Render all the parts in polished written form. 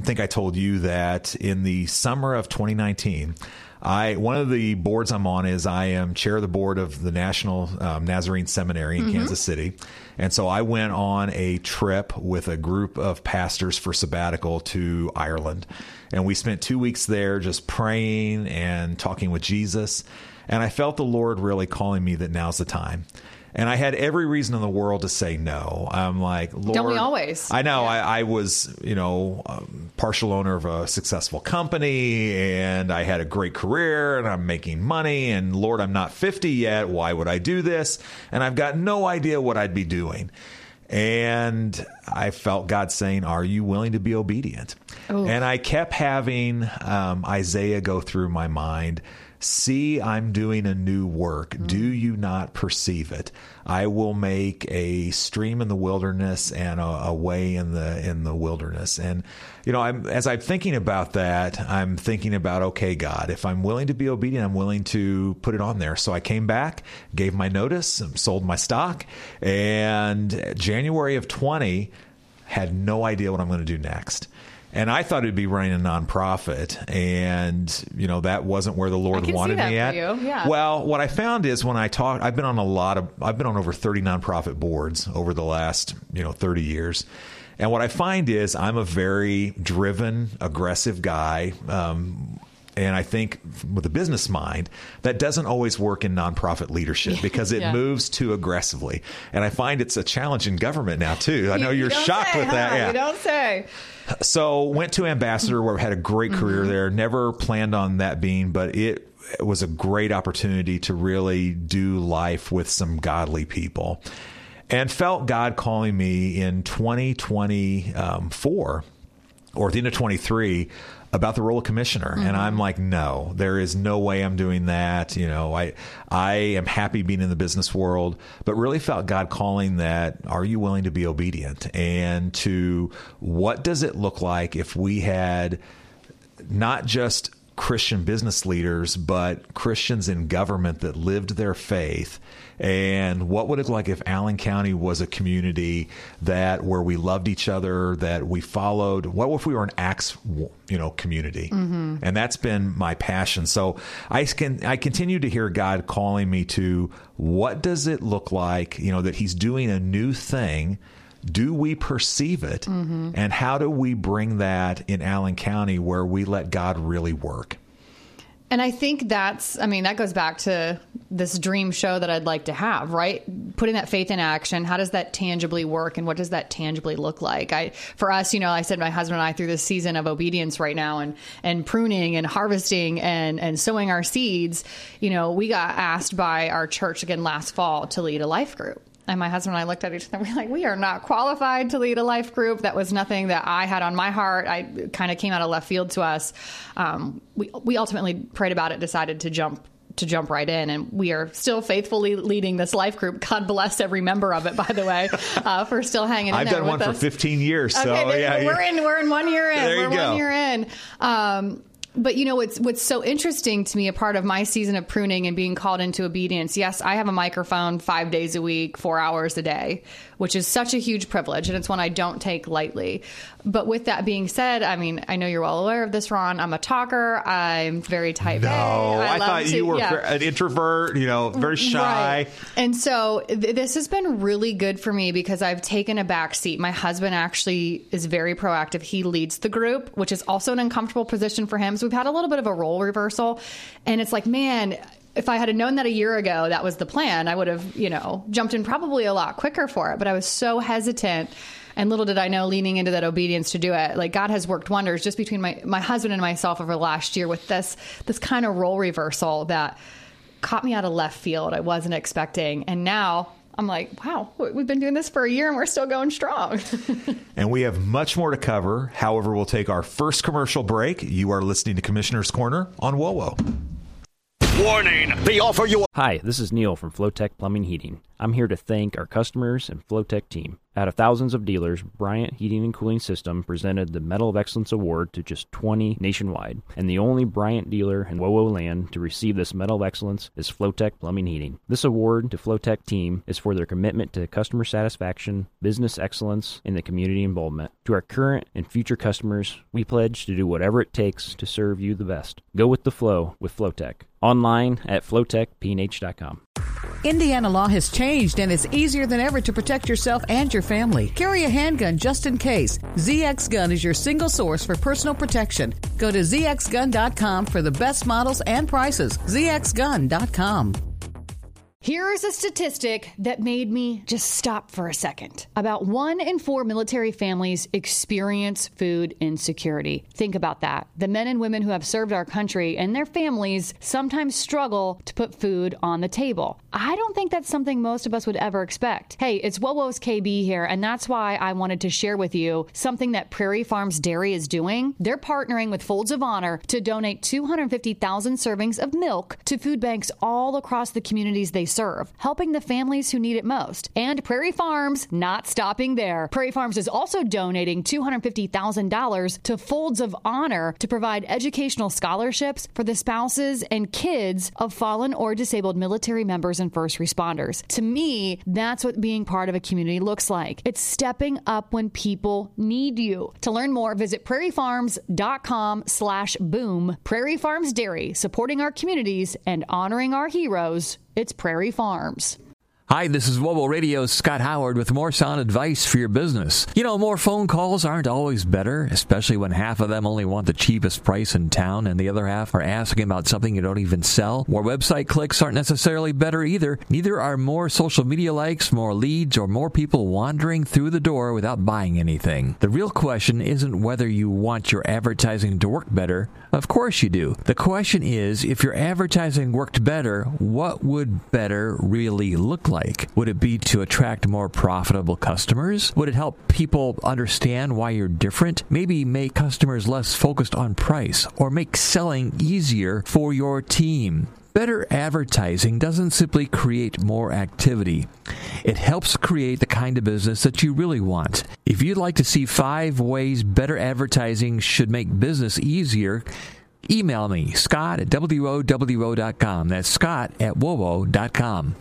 think I told you that in the summer of 2019, one of the boards I'm on is I am chair of the board of the National Nazarene Seminary in Kansas City. And so I went on a trip with a group of pastors for sabbatical to Ireland. And we spent 2 weeks there just praying and talking with Jesus. And I felt the Lord really calling me that now's the time. And I had every reason in the world to say no. I'm like, Lord. Don't we always? I know. Yeah. I was, partial owner of a successful company, and I had a great career, and I'm making money. And Lord, I'm not 50 yet. Why would I do this? And I've got no idea what I'd be doing. And I felt God saying, are you willing to be obedient? Ooh. And I kept having Isaiah go through my mind. See, I'm doing a new work. Do you not perceive it? I will make a stream in the wilderness and a way in the wilderness. And, as I'm thinking about that, I'm thinking about, okay, God, if I'm willing to be obedient, I'm willing to put it on there. So I came back, gave my notice, sold my stock, and January of 20 had no idea what I'm going to do next. And I thought it'd be running a nonprofit, and that wasn't where the Lord wanted me at. Yeah. Well, what I found is when I talk, I've been on over 30 nonprofit boards over the last 30 years, and what I find is I'm a very driven, aggressive guy. And I think with a business mind, that doesn't always work in nonprofit leadership because it moves too aggressively. And I find it's a challenge in government now, too. I know you're shocked with that. Yeah. You don't say. So went to Ambassador, where I had a great career there. Never planned on that being, but it was a great opportunity to really do life with some godly people. And felt God calling me in 2024 or at the end of 23 about the role of commissioner. And I'm like, no, there is no way I'm doing that. I am happy being in the business world, but really felt God calling that, are you willing to be obedient? And to what does it look like if we had not just Christian business leaders, but Christians in government that lived their faith? And what would it look like if Allen County was a community where we loved each other, that we followed? What if we were an Acts, community? And that's been my passion. So I continue to hear God calling me to, what does it look like, that He's doing a new thing? Do we perceive it? And how do we bring that in Allen County where we let God really work? And I think that goes back to this dream show that I'd like to have, right? Putting that faith in action. How does that tangibly work? And what does that tangibly look like? For us, I said my husband and I through this season of obedience right now and pruning and harvesting and sowing our seeds, we got asked by our church again last fall to lead a life group. And my husband and I looked at each other and we're like, we are not qualified to lead a life group. That was nothing that I had on my heart. I kind of came out of left field to us. We ultimately prayed about it, decided to jump right in. And we are still faithfully leading this life group. God bless every member of it, by the way, for still hanging in there with us. I've done one for 15 years. So okay, we're in 1 year in. There you go. 1 year in. But what's so interesting to me, a part of my season of pruning and being called into obedience. Yes, I have a microphone 5 days a week, 4 hours a day, which is such a huge privilege. And it's one I don't take lightly. But with that being said, I know you're well aware of this, Ron. I'm a talker. I'm very type A. No, I thought you were an introvert, very shy. Right. And so this has been really good for me because I've taken a back seat. My husband actually is very proactive. He leads the group, which is also an uncomfortable position for him. So we've had a little bit of a role reversal. And it's like, man, if I had known that a year ago, that was the plan, I would have, jumped in probably a lot quicker for it. But I was so hesitant. And little did I know, leaning into that obedience to do it, like God has worked wonders just between my husband and myself over the last year with this kind of role reversal that caught me out of left field. I wasn't expecting. And now I'm like, wow, we've been doing this for a year and we're still going strong. And we have much more to cover. However, we'll take our first commercial break. You are listening to Commissioner's Corner on WOWO. Warning, the offer you... Hi, this is Neil from Flowtech Plumbing Heating. I'm here to thank our customers and Flowtech team. Out of thousands of dealers, Bryant Heating and Cooling System presented the Medal of Excellence Award to just 20 nationwide. And the only Bryant dealer in WOWO land to receive this Medal of Excellence is Flowtech Plumbing Heating. This award to Flowtech team is for their commitment to customer satisfaction, business excellence, and the community involvement. To our current and future customers, we pledge to do whatever it takes to serve you the best. Go with the flow with Flowtech. Online at flowtechpnh.com. Indiana law has changed, and it's easier than ever to protect yourself and your family. Carry a handgun just in case. ZX Gun is your single source for personal protection. Go to zxgun.com for the best models and prices. zxgun.com. Here is a statistic that made me just stop for a second. About 1 in 4 military families experience food insecurity. Think about that. The men and women who have served our country and their families sometimes struggle to put food on the table. I don't think that's something most of us would ever expect. Hey, it's WOWO's KB here, and that's why I wanted to share with you something that Prairie Farms Dairy is doing. They're partnering with Folds of Honor to donate 250,000 servings of milk to food banks all across the communities they serve, helping the families who need it most. And Prairie Farms not stopping there. Prairie Farms is also donating $250,000 to Folds of Honor to provide educational scholarships for the spouses and kids of fallen or disabled military members and first responders. To me, that's what being part of a community looks like. It's stepping up when people need you. To learn more, visit prairiefarms.com/boom. Prairie Farms Dairy, supporting our communities and honoring our heroes. It's Prairie Farms. Hi, this is WOWO Radio's Scott Howard with more sound advice for your business. You know, more phone calls aren't always better, especially when half of them only want the cheapest price in town and the other half are asking about something you don't even sell. More website clicks aren't necessarily better either. Neither are more social media likes, more leads, or more people wandering through the door without buying anything. The real question isn't whether you want your advertising to work better. Of course you do. The question is, if your advertising worked better, what would better really look like? Would it be to attract more profitable customers? Would it help people understand why you're different? Maybe make customers less focused on price or make selling easier for your team. Better advertising doesn't simply create more activity. It helps create the kind of business that you really want. If you'd like to see 5 ways better advertising should make business easier, email me, scott@wowo.com. That's scott@wowo.com.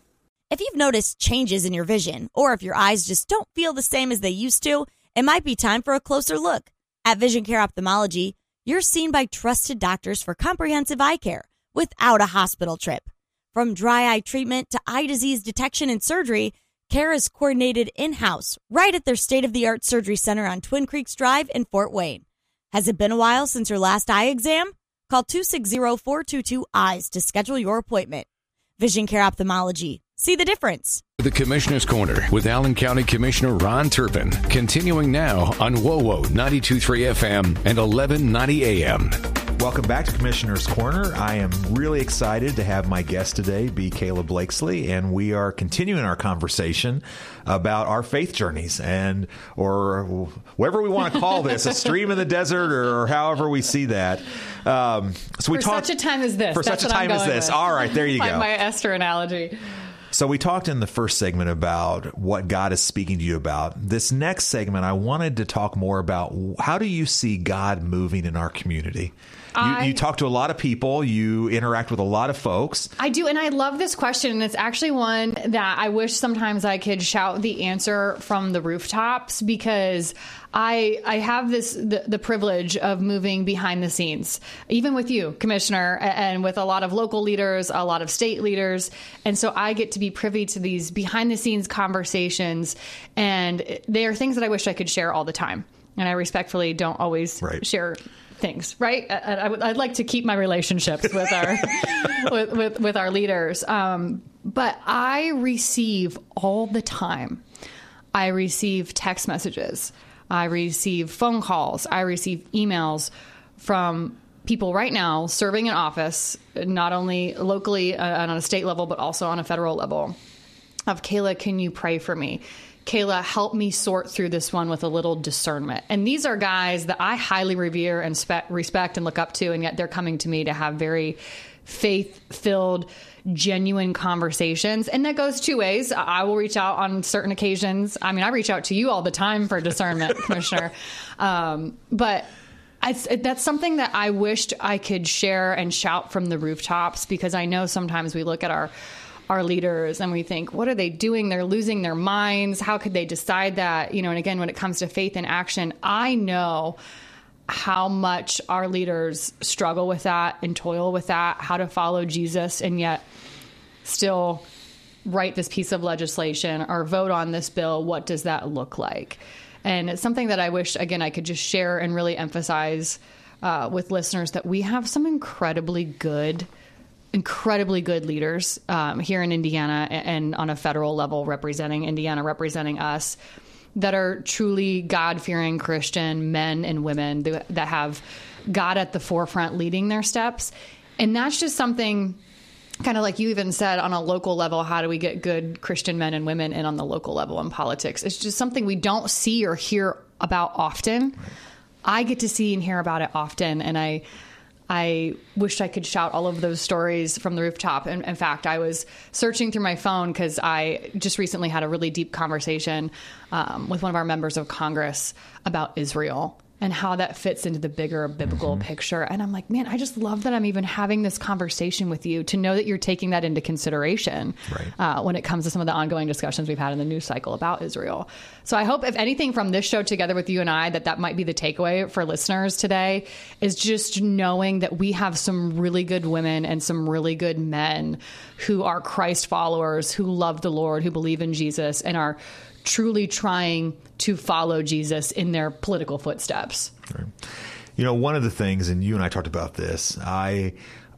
If you've noticed changes in your vision, or if your eyes just don't feel the same as they used to, it might be time for a closer look. At Vision Care Ophthalmology, you're seen by trusted doctors for comprehensive eye care without a hospital trip. From dry eye treatment to eye disease detection and surgery, care is coordinated in-house right at their state-of-the-art surgery center on Twin Creeks Drive in Fort Wayne. Has it been a while since your last eye exam? Call 260-422-EYES to schedule your appointment. Vision Care Ophthalmology. See the difference. The Commissioner's Corner with Allen County Commissioner Ron Turpin. Continuing now on WOWO 92.3 FM and 1190 AM. Welcome back to Commissioner's Corner. I am really excited to have my guest today be Kayla Blakesley, and we are continuing our conversation about our faith journeys, and or whatever we want to call this, a stream in the desert, or however we see that. So we talked such a time as this. For That's such a time as this. All right, there you go. My Esther analogy. So we talked in the first segment about what God is speaking to you about. This next segment, I wanted to talk more about how do you see God moving in our community? You talk to a lot of people. You interact with a lot of folks. I do, and I love this question. And it's actually one that I wish sometimes I could shout the answer from the rooftops, because I have the privilege of moving behind the scenes, even with you, Commissioner, and with a lot of local leaders, a lot of state leaders. And so I get to be privy to these behind the scenes conversations, and they are things that I wish I could share all the time. And I respectfully don't always share things, right? I'd like to keep my relationships with our with our leaders, but I receive all the time. I receive text messages, I receive phone calls, I receive emails from people right now serving in office, not only locally and on a state level, but also on a federal level. Of Kayla, can you pray for me? Kayla, help me sort through this one with a little discernment. And these are guys that I highly revere and respect and look up to, and yet they're coming to me to have very faith-filled, genuine conversations. And that goes two ways. I will reach out on certain occasions. I mean, I reach out to you all the time for discernment, Commissioner. But that's something that I wished I could share and shout from the rooftops, because I know sometimes we look at our leaders and we think, what are they doing? They're losing their minds. How could they decide that? And again, when it comes to faith in action, I know how much our leaders struggle with that and toil with that, how to follow Jesus and yet still write this piece of legislation or vote on this bill. What does that look like? And it's something that I wish, again, I could just share and really emphasize with listeners, that we have some incredibly good leaders here in Indiana and on a federal level representing Indiana, representing us, that are truly God-fearing Christian men and women that have God at the forefront leading their steps. And that's just something, kind of like you even said, on a local level, how do we get good Christian men and women in on the local level in politics? It's just something we don't see or hear about often. Right. I get to see and hear about it often, and I wish I could shout all of those stories from the rooftop. And in fact, I was searching through my phone because I just recently had a really deep conversation with one of our members of Congress about Israel and how that fits into the bigger biblical picture. And I'm like, man, I just love that I'm even having this conversation with you, to know that you're taking that into consideration when it comes to some of the ongoing discussions we've had in the news cycle about Israel. So I hope, if anything from this show together with you and I, that might be the takeaway for listeners today, is just knowing that we have some really good women and some really good men who are Christ followers, who love the Lord, who believe in Jesus, and are truly trying to follow Jesus in their political footsteps. Right. One of the things, and you and I talked about this, I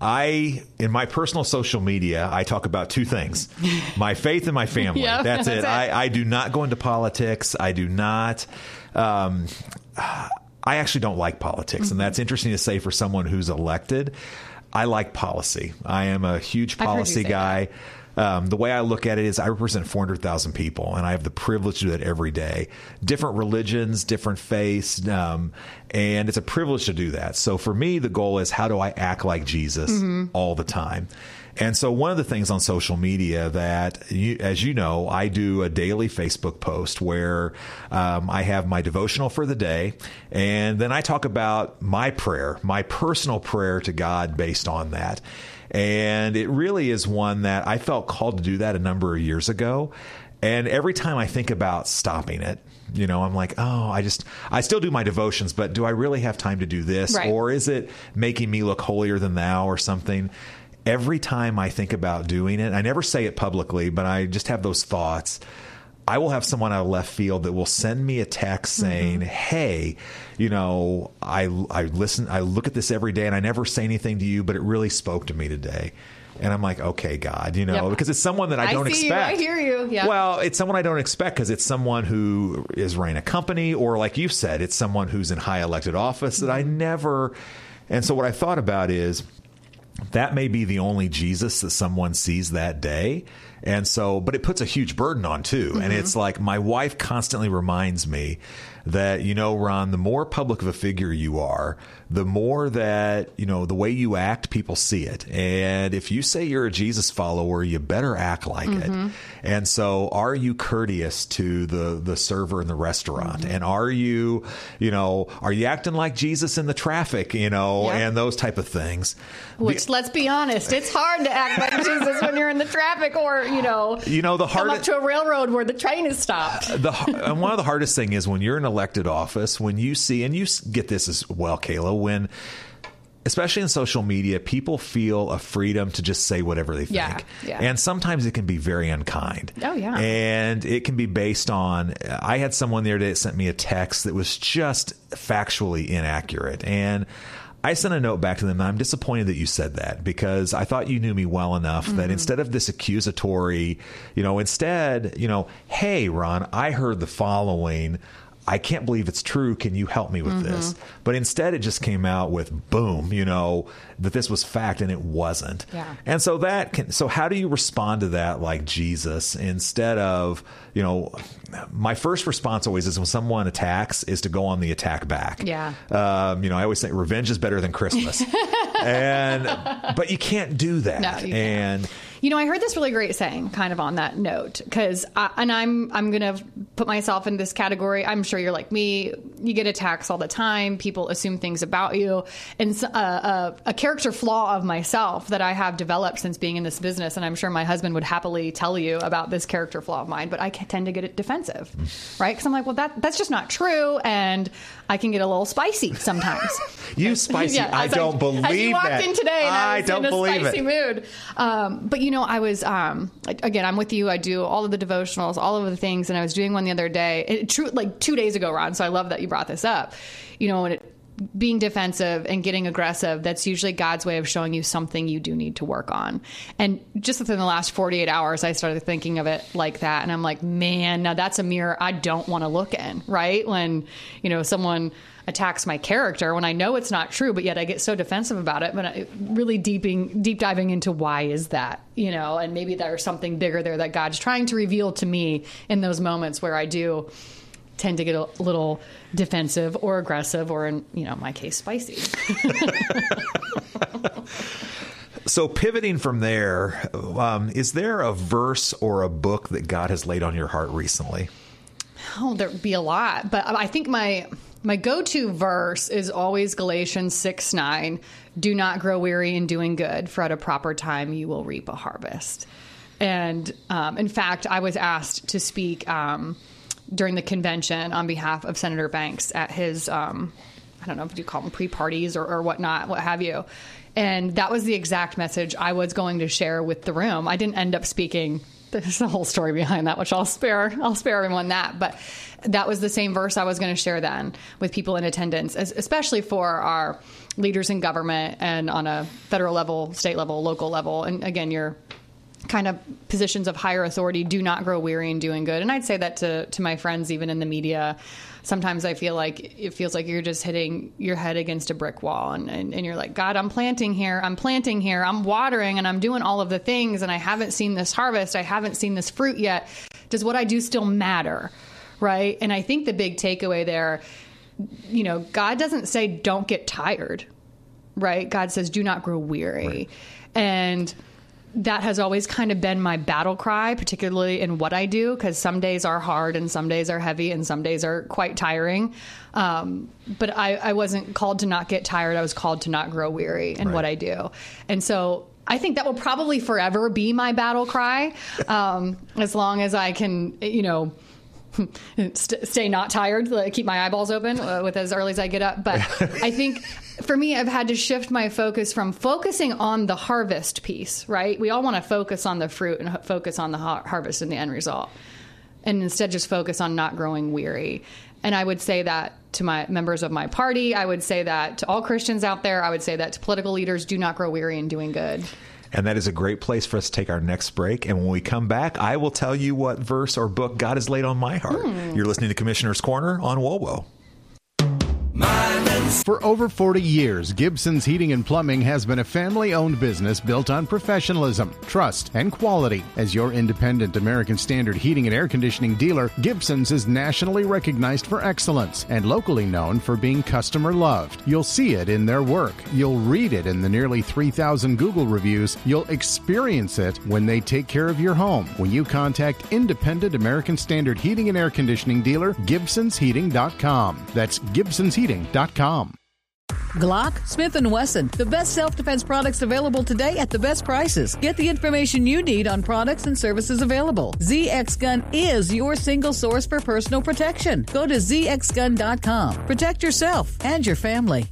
in my personal social media, I talk about two things: my faith and my family. That's it. I do not go into politics. I do not. I actually don't like politics, and that's interesting to say for someone who's elected. I like policy. I am a huge policy guy. That. The way I look at it is I represent 400,000 people, and I have the privilege to do that every day. Different religions, different faiths, and it's a privilege to do that. So for me, the goal is, how do I act like Jesus all the time? And so one of the things on social media that, as you know, I do a daily Facebook post where I have my devotional for the day, and then I talk about my prayer, my personal prayer to God based on that. And it really is one that I felt called to do that a number of years ago. And every time I think about stopping it, I'm like, I still do my devotions, but do I really have time to do this? Right. Or is it making me look holier than thou or something? Every time I think about doing it, I never say it publicly, but I just have those thoughts. I will have someone out of left field that will send me a text saying, hey, I look at this every day and I never say anything to you, but it really spoke to me today. And I'm like, okay, God, because it's someone that I don't expect. I hear you. Yeah. Well, it's someone I don't expect, because it's someone who is running a company, or like you said, it's someone who's in high elected office that I never. And so what I thought about is, that may be the only Jesus that someone sees that day. And so, but it puts a huge burden on too. And it's like, my wife constantly reminds me that, Ron, the more public of a figure you are, the more that, the way you act, people see it. And if you say you're a Jesus follower, you better act like it. And so, are you courteous to the server in the restaurant? And are you acting like Jesus in the traffic, and those type of things? Which, let's be honest, it's hard to act like Jesus when you're in the traffic, or, the come up to a railroad where the train is stopped. And one of the hardest thing is when you're in elected office, when you see, and you get this as well, Kayla, when, especially in social media, people feel a freedom to just say whatever they think. Yeah. And sometimes it can be very unkind. Oh, yeah. And it can be based on, I had someone the other day that sent me a text that was just factually inaccurate. And I sent a note back to them. I'm disappointed that you said that, because I thought you knew me well enough that instead of this accusatory, instead, hey, Ron, I heard the following. I can't believe it's true. Can you help me with this? But instead, it just came out with boom, that this was fact, and it wasn't. Yeah. And so so how do you respond to that like Jesus? Instead of, my first response always is when someone attacks is to go on the attack back. Yeah. I always say revenge is better than Christmas. But you can't do that. No, you can't. I heard this really great saying kind of on that note, because I'm going to put myself in this category. I'm sure you're like me. You get attacks all the time. People assume things about you. And a character flaw of myself that I have developed since being in this business, and I'm sure my husband would happily tell you about this character flaw of mine, but I tend to get defensive, right? Because I'm like, well, that's just not true. And I can get a little spicy sometimes. You spicy. Yeah, I don't believe that. As you walked in today and I was in a spicy it. mood. But I was, again, I'm with you. I do all of the devotionals, all of the things. And I was doing one the other day, like 2 days ago, Ron. So I love that you brought this up. Being defensive and getting aggressive, that's usually God's way of showing you something you do need to work on. And just within the last 48 hours, I started thinking of it like that. And I'm like, man, now that's a mirror I don't want to look in, right? When, someone attacks my character, when I know it's not true, but yet I get so defensive about it. But I really deep diving into why is that, and maybe there's something bigger there that God's trying to reveal to me in those moments where I do tend to get a little defensive or aggressive, or in my case, spicy. So pivoting from there, is there a verse or a book that God has laid on your heart recently? Oh, there'd be a lot, but I think my go-to verse is always Galatians 6:9. Do not grow weary in doing good, for at a proper time you will reap a harvest. And in fact, I was asked to speak during the convention on behalf of Senator Banks at his, I don't know if you call them pre-parties or whatnot, what have you. And that was the exact message I was going to share with the room. I didn't end up speaking. There's a whole story behind that, which I'll spare everyone that. But that was the same verse I was going to share then with people in attendance, especially for our leaders in government and on a federal level, state level, local level. And again, your kind of positions of higher authority, do not grow weary in doing good. And I'd say that to my friends, even in the media. Sometimes I feel like it feels like you're just hitting your head against a brick wall and you're like, God, I'm planting here, I'm watering, and I'm doing all of the things, and I haven't seen this harvest, I haven't seen this fruit yet. Does what I do still matter? Right? And I think the big takeaway there, God doesn't say don't get tired, right? God says do not grow weary. Right. And that has always kind of been my battle cry, particularly in what I do, because some days are hard and some days are heavy and some days are quite tiring. But I wasn't called to not get tired. I was called to not grow weary in what I do. And so I think that will probably forever be my battle cry, as long as I can, stay not tired, keep my eyeballs open with as early as I get up. But I think for me, I've had to shift my focus from focusing on the harvest piece, right? We all want to focus on the fruit and focus on the harvest and the end result, and instead just focus on not growing weary. And I would say that to my members of my party. I would say that to all Christians out there. I would say that to political leaders, do not grow weary in doing good. And that is a great place for us to take our next break. And when we come back, I will tell you what verse or book God has laid on my heart. You're listening to Commissioner's Corner on WOWO. For over 40 years, Gibson's Heating and Plumbing has been a family-owned business built on professionalism, trust, and quality. As your independent American Standard heating and air conditioning dealer, Gibson's is nationally recognized for excellence and locally known for being customer-loved. You'll see it in their work. You'll read it in the nearly 3,000 Google reviews. You'll experience it when they take care of your home. When you contact independent American Standard heating and air conditioning dealer, Gibson'sHeating.com. That's Gibson'sHeating.com. Glock, Smith & Wesson, the best self-defense products available today at the best prices. Get the information you need on products and services available. ZX Gun is your single source for personal protection. Go to ZXGun.com. Protect yourself and your family.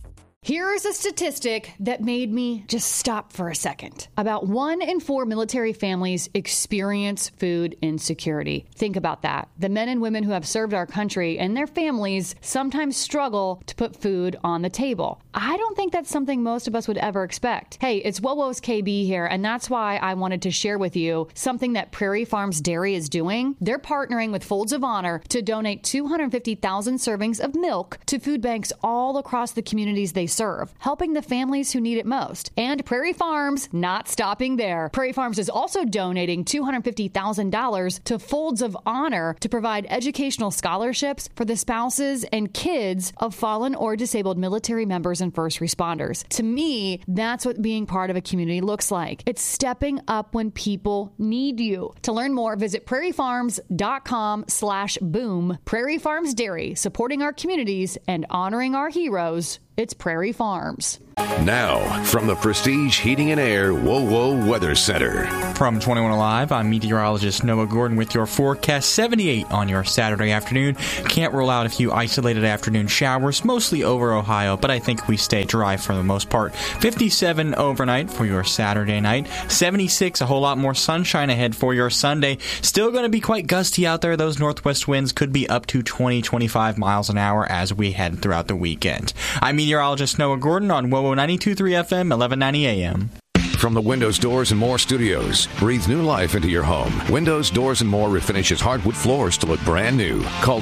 Here's a statistic that made me just stop for a second. About 1 in 4 military families experience food insecurity. Think about that. The men and women who have served our country and their families sometimes struggle to put food on the table. I don't think that's something most of us would ever expect. Hey, it's WOWO's KB here, and that's why I wanted to share with you something that Prairie Farms Dairy is doing. They're partnering with Folds of Honor to donate 250,000 servings of milk to food banks all across the communities they serve, helping the families who need it most. And Prairie Farms not stopping there. Prairie Farms is also donating $250,000 to Folds of Honor to provide educational scholarships for the spouses and kids of fallen or disabled military members and first responders. To me, that's what being part of a community looks like. It's stepping up when people need you. To learn more, visit prairiefarms.com/boom. Prairie Farms Dairy, supporting our communities and honoring our heroes. It's Prairie Farms. Now, from the Prestige Heating and Air WOWO Weather Center. From 21 Alive, I'm meteorologist Noah Gordon with your forecast. 78 on your Saturday afternoon. Can't rule out a few isolated afternoon showers, mostly over Ohio, but I think we stay dry for the most part. 57 overnight for your Saturday night. 76, a whole lot more sunshine ahead for your Sunday. Still going to be quite gusty out there. Those northwest winds could be up to 20-25 miles an hour as we head throughout the weekend. I'm meteorologist Noah Gordon on WOWO 92.3 FM, 1190 AM. From the Windows, Doors, and More studios, breathe new life into your home. Windows, Doors, and More refinishes hardwood floors to look brand new. Call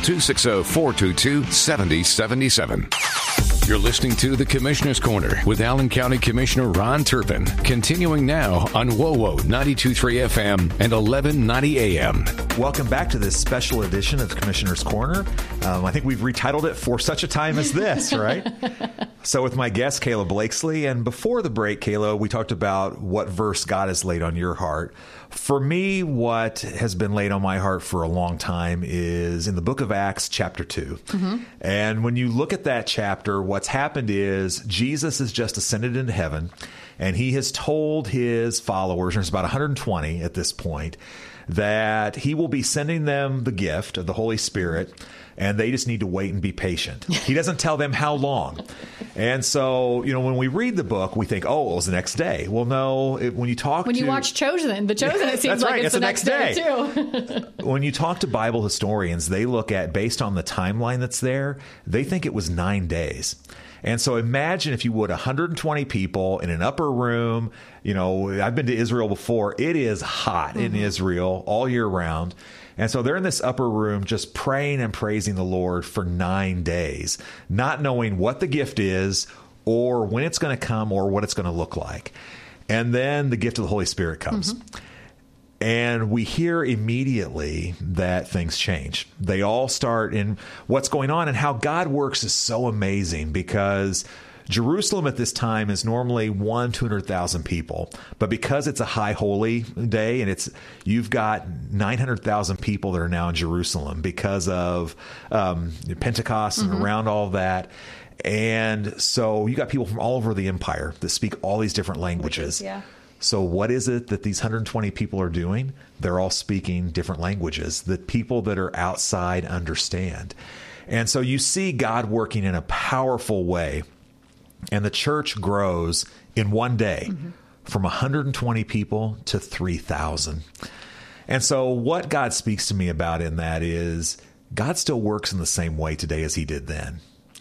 260-422-7077. You're listening to The Commissioner's Corner with Allen County Commissioner Ron Turpin. Continuing now on WOWO 92.3 FM and 1190 AM. Welcome back to this special edition of the Commissioner's Corner. I think we've retitled it For Such a Time as This, right? So with my guest, Kayla Blakesley, and before the break, Kayla, we talked about what verse God has laid on your heart. For me, what has been laid on my heart for a long time is in the book of Acts, chapter 2. Mm-hmm. And when you look at that chapter, what's happened is Jesus has just ascended into heaven, and he has told his followers, there's about 120 at this point, that he will be sending them the gift of the Holy Spirit, and they just need to wait and be patient. He doesn't tell them how long. And so, when we read the book, we think, oh, it was the next day. Well, no, when you watch Chosen, it seems like it's the next day too. When you talk to Bible historians, they look at, based on the timeline that's there, they think it was 9 days. And so imagine, if you would, 120 people in an upper room. I've been to Israel before. It is hot in Israel all year round. And so they're in this upper room just praying and praising the Lord for 9 days, not knowing what the gift is or when it's going to come or what it's going to look like. And then the gift of the Holy Spirit comes. Mm-hmm. And we hear immediately that things change. They all start in what's going on, and how God works is so amazing, because Jerusalem at this time is normally 200,000 people, but because it's a high holy day, and you've got 900,000 people that are now in Jerusalem because of Pentecost and around all that. And so you got people from all over the empire that speak all these different languages. Yeah. So what is it that these 120 people are doing? They're all speaking different languages that people that are outside understand. And so you see God working in a powerful way. And the church grows in one day from 120 people to 3,000. And so what God speaks to me about in that is God still works in the same way today as he did then.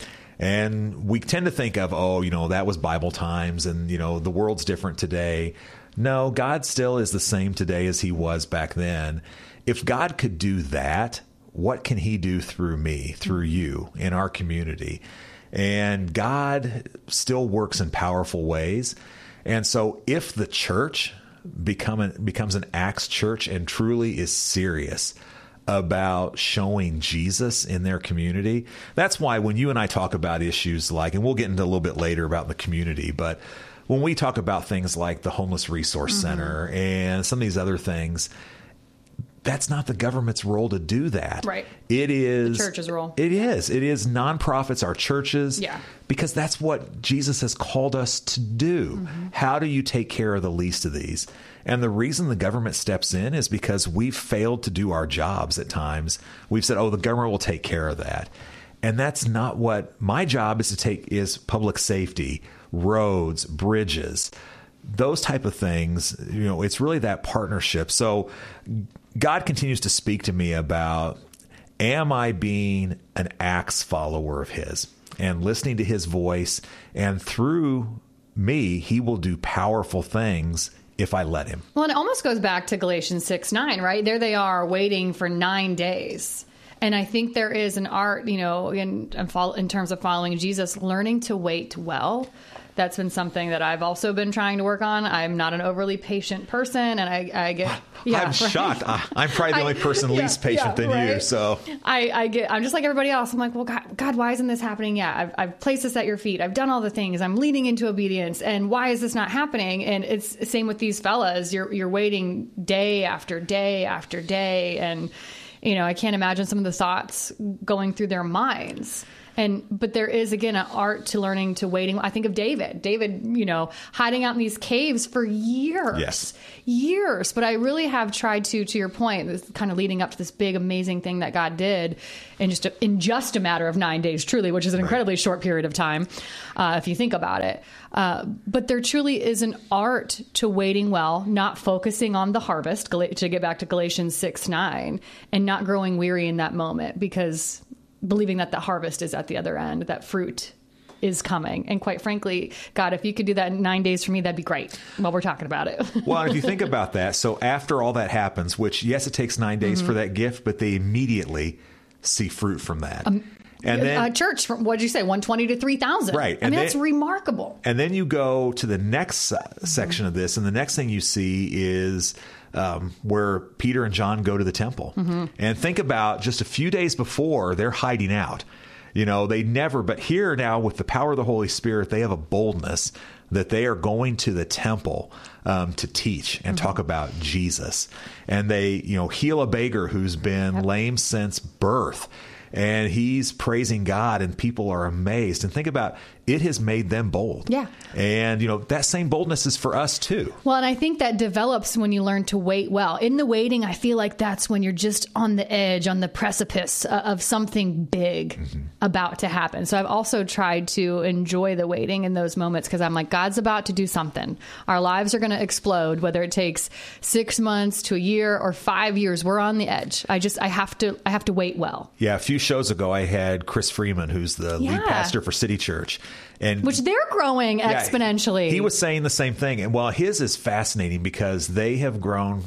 And we tend to think of, that was Bible times and, the world's different today. No, God still is the same today as he was back then. If God could do that, what can he do through me, through you, in our community? And God still works in powerful ways. And so if the church becomes an Acts church and truly is serious about showing Jesus in their community, that's why when you and I talk about issues like, and we'll get into a little bit later about the community, but when we talk about things like the Homeless Resource Center and some of these other things, that's not the government's role to do that. Right. It is the church's role. It is. It is nonprofits, our churches. Yeah. Because that's what Jesus has called us to do. Mm-hmm. How do you take care of the least of these? And the reason the government steps in is because we've failed to do our jobs at times. We've said, the government will take care of that. And that's not what my job is to take is public safety, roads, bridges, those type of things. It's really that partnership. So God continues to speak to me about, am I being an Acts follower of his and listening to his voice? And through me, he will do powerful things if I let him. Well, and it almost goes back to Galatians 6:9, right? There they are waiting for 9 days. And I think there is an art, in terms of following Jesus, learning to wait well. That's been something that I've also been trying to work on. I'm not an overly patient person, and I get. Yeah, I'm shocked. I'm probably the only person least patient than you. So I'm just like everybody else. I'm like, well, God, why isn't this happening yet? I've placed this at your feet. I've done all the things. I'm leaning into obedience, and why is this not happening? And it's the same with these fellas. You're waiting day after day after day, and I can't imagine some of the thoughts going through their minds. But there is, again, an art to learning to waiting. I think of David, hiding out in these caves for years. Yes. Years. But I really have tried to your point, this kind of leading up to this big, amazing thing that God did in just a matter of 9 days, truly, which is an incredibly short period of time, if you think about it. But there truly is an art to waiting well, not focusing on the harvest, to get back to Galatians 6:9, and not growing weary in that moment, because believing that the harvest is at the other end, that fruit is coming. And quite frankly, God, if you could do that in 9 days for me, that'd be great while we're talking about it. Well, if you think about that, so after all that happens, which, yes, it takes 9 days for that gift, but they immediately see fruit from that. And then church, what did you say? 120 to 3,000. Right. That's remarkable. And then you go to the next section of this, and the next thing you see is where Peter and John go to the temple. And think about just a few days before, they're hiding out. They never, but here now with the power of the Holy Spirit, they have a boldness that they are going to the temple to teach and talk about Jesus. And they, heal a beggar who's been lame since birth. And he's praising God, and people are amazed. And think about, it has made them bold. Yeah. And, that same boldness is for us too. Well, and I think that develops when you learn to wait well. In the waiting, I feel like that's when you're just on the edge, on the precipice of something big about to happen. So I've also tried to enjoy the waiting in those moments, because I'm like, God's about to do something. Our lives are going to explode, whether it takes 6 months to a year or 5 years. We're on the edge. I have to wait well. Yeah. A few shows ago, I had Chris Freeman, who's the lead pastor for City Church. And which they're growing exponentially. He was saying the same thing. And while his is fascinating because they have grown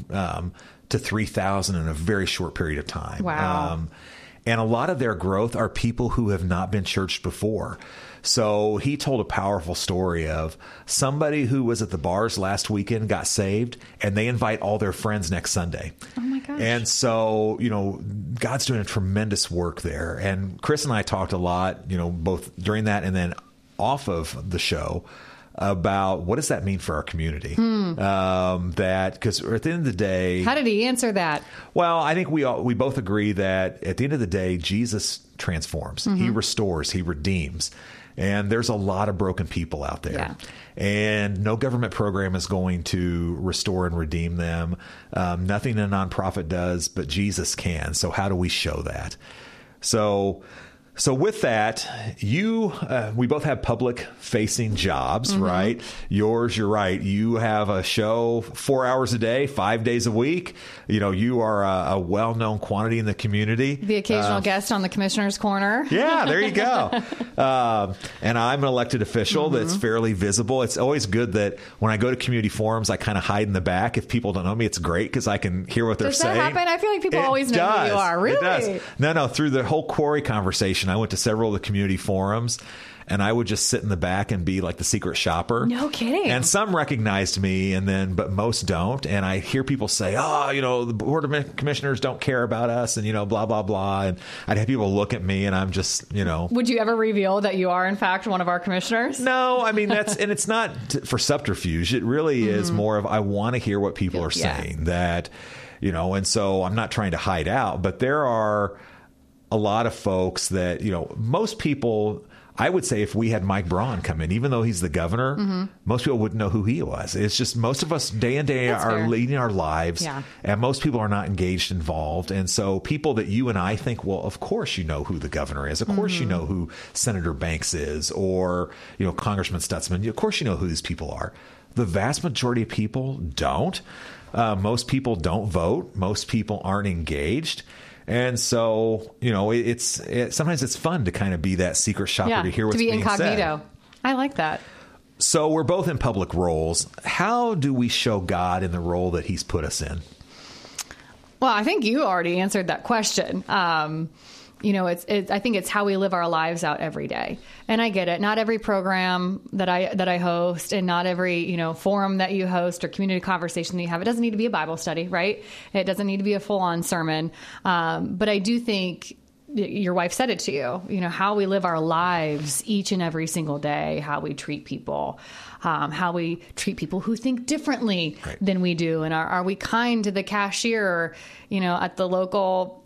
to 3,000 in a very short period of time. Wow. And a lot of their growth are people who have not been churched before. So he told a powerful story of somebody who was at the bars last weekend, got saved, and they invite all their friends next Sunday. Oh my gosh. And so, God's doing a tremendous work there. And Chris and I talked a lot, both during that and then off of the show, about what does that mean for our community? Because at the end of the day, how did he answer that? Well, I think we both agree that at the end of the day, Jesus transforms, he restores, he redeems. And there's a lot of broken people out there. Yeah. And no government program is going to restore and redeem them. Nothing a nonprofit does, but Jesus can. So how do we show that? So with that, we both have public-facing jobs, right? Yours, you're right. You have a show 4 hours a day, 5 days a week. You are a well-known quantity in the community. The occasional guest on the Commissioner's Corner. Yeah, there you go. And I'm an elected official that's fairly visible. It's always good that when I go to community forums, I kind of hide in the back. If people don't know me, it's great because I can hear what they're saying. Does that happen? I feel like people always know who you are. Really? It does. No. Through the whole quarry conversation, I went to several of the community forums, and I would just sit in the back and be like the secret shopper. No kidding. And some recognized me, but most don't. And I hear people say, the Board of Commissioners don't care about us, and, blah, blah, blah. And I'd have people look at me, and I'm just, Would you ever reveal that you are, in fact, one of our commissioners? No, I mean, and it's not for subterfuge. It really is more of, I want to hear what people are saying that, and so I'm not trying to hide out, but there are a lot of folks that, most people I would say if we had Mike Braun come in, even though he's the governor, most people wouldn't know who he was. It's just most of us day in, day out are leading our lives, and most people are not engaged, involved. And so people that you and I think, well, of course you know who the governor is. Of course you know who Senator Banks is, or Congressman Stutzman. Of course you know who these people are. The vast majority of people don't. Most people don't vote. Most people aren't engaged. And so, sometimes it's fun to kind of be that secret shopper to hear what's being said. To be incognito. I like that. So we're both in public roles. How do we show God in the role that he's put us in? Well, I think you already answered that question. I think it's how we live our lives out every day. And I get it. Not every program that I host, and not every, forum that you host or community conversation that you have, it doesn't need to be a Bible study, right? It doesn't need to be a full-on sermon. But I do think your wife said it to you, how we live our lives each and every single day, how we treat people, how we treat people who think differently than we do. And are we kind to the cashier, at the local,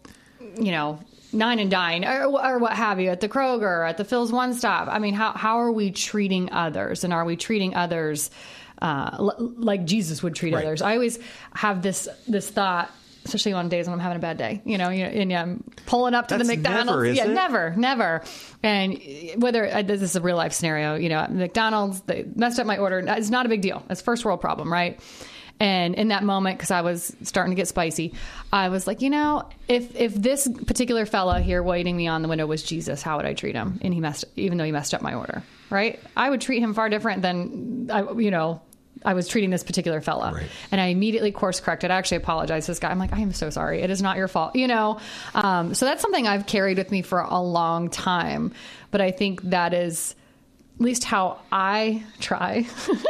Nine and Dine or what have you, at the Kroger, at the Phil's One Stop. I mean, how are we treating others? And are we treating others like Jesus would treat others? I always have this thought, especially on days when I'm having a bad day, and I'm pulling up to the McDonald's. Never. And whether this is a real life scenario, McDonald's, they messed up my order. It's not a big deal. It's first world problem, right? And in that moment, because I was starting to get spicy, I was like, if this particular fella here waiting me on the window was Jesus, how would I treat him? And even though he messed up my order, right? I would treat him far different than I was treating this particular fella. Right. And I immediately course corrected. I actually apologized to this guy. I'm like, I am so sorry. It is not your fault, So that's something I've carried with me for a long time. But I think that is at least how I try.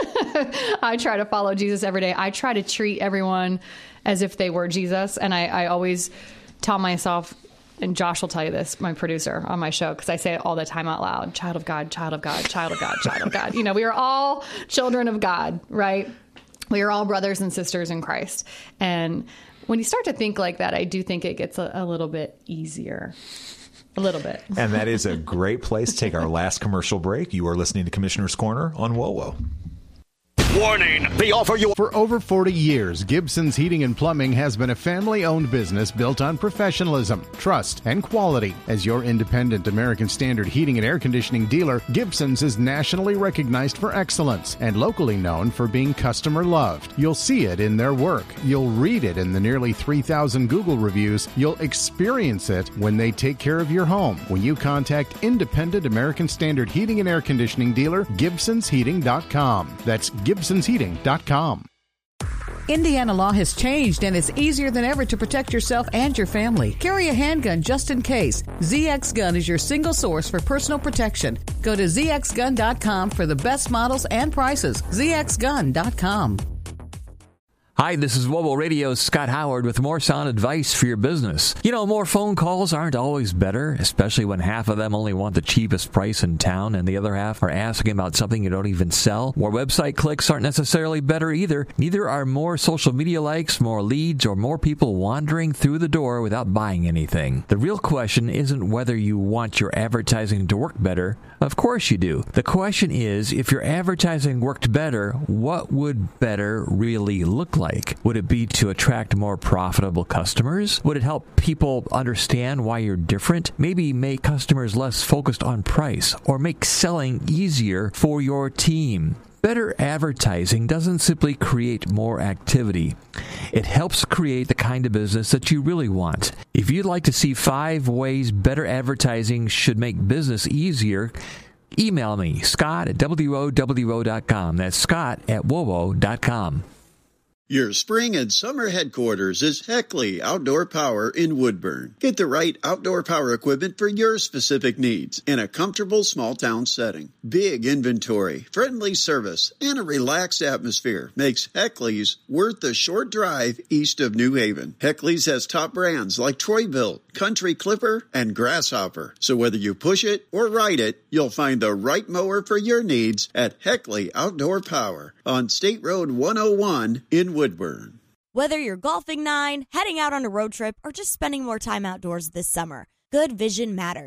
I try to follow Jesus every day. I try to treat everyone as if they were Jesus. And I always tell myself, and Josh will tell you this, my producer on my show, because I say it all the time out loud, child of God, child of God, child of God, child of God. We are all children of God, right? We are all brothers and sisters in Christ. And when you start to think like that, I do think it gets a little bit easier. A little bit. And that is a great place to take our last commercial break. You are listening to Commissioner's Corner on WOWO. Warning, the offer you... For over 40 years, Gibson's Heating and Plumbing has been a family-owned business built on professionalism, trust, and quality. As your independent American Standard heating and air conditioning dealer, Gibson's is nationally recognized for excellence and locally known for being customer-loved. You'll see it in their work. You'll read it in the nearly 3,000 Google reviews. You'll experience it when they take care of your home. When you contact independent American Standard heating and air conditioning dealer, Gibson'sHeating.com. That's Gibson'sHeating.com. Indiana law has changed, and it's easier than ever to protect yourself and your family. Carry a handgun just in case. ZX Gun is your single source for personal protection. Go to ZXGun.com for the best models and prices. ZXGun.com. Hi, this is WOWO Radio's Scott Howard with more sound advice for your business. More phone calls aren't always better, especially when half of them only want the cheapest price in town and the other half are asking about something you don't even sell. More website clicks aren't necessarily better either. Neither are more social media likes, more leads, or more people wandering through the door without buying anything. The real question isn't whether you want your advertising to work better. Of course you do. The question is, if your advertising worked better, what would better really look like? Would it be to attract more profitable customers? Would it help people understand why you're different? Maybe make customers less focused on price, or make selling easier for your team. Better advertising doesn't simply create more activity. It helps create the kind of business that you really want. If you'd like to see 5 ways better advertising should make business easier, email me, Scott@WOWO.com. That's Scott@WOWO.com. Your spring and summer headquarters is Heckley Outdoor Power in Woodburn. Get the right outdoor power equipment for your specific needs in a comfortable small town setting. Big inventory, friendly service, and a relaxed atmosphere makes Heckley's worth the short drive east of New Haven. Heckley's has top brands like Troy-Bilt, Country Clipper, and Grasshopper. So whether you push it or ride it, you'll find the right mower for your needs at Heckley Outdoor Power on State Road 101 in Woodburn. Whether you're golfing 9, heading out on a road trip, or just spending more time outdoors this summer, good vision matters.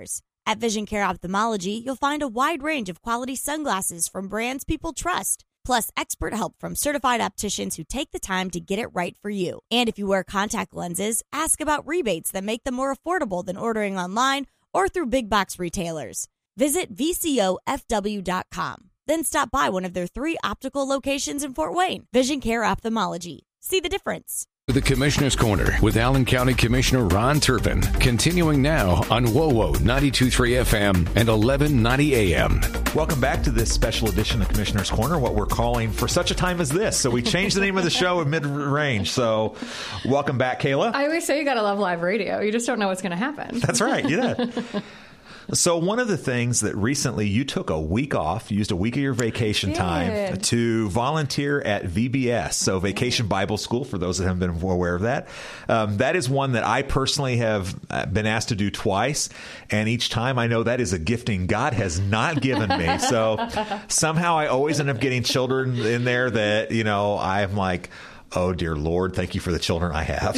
At Vision Care Ophthalmology, you'll find a wide range of quality sunglasses from brands people trust, plus expert help from certified opticians who take the time to get it right for you. And if you wear contact lenses, ask about rebates that make them more affordable than ordering online or through big box retailers. Visit VCOFW.com. Then stop by one of their 3 optical locations in Fort Wayne. Vision Care Ophthalmology. See the difference. The Commissioner's Corner with Allen County Commissioner Ron Turpin, continuing now on WOWO 92.3 FM and 1190 AM. Welcome back to this special edition of Commissioner's Corner, what we're calling For Such a Time as This. So we changed the name of the show in mid-range. So welcome back, Kayla. I always say you got to love live radio. You just don't know what's going to happen. That's right. You did. So one of the things that recently you took a week off, used a week of your vacation time to volunteer at VBS, so Vacation Bible School, for those that haven't been aware of that. That is one that I personally have been asked to do twice, and each time I know that is a gifting God has not given me. So somehow I always end up getting children in there that, you know, I'm like, oh, dear Lord, thank you for the children I have.